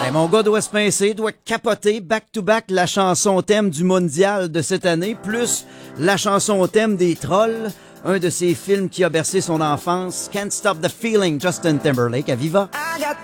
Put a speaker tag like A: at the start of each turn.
A: Ben, mon gars doit se pincer, doit capoter back-to-back la chanson thème du mondial de cette année, plus la chanson thème des Trolls, un de ces films qui a bercé son enfance. Can't Stop the Feeling, Justin Timberlake, à Viva.
B: I got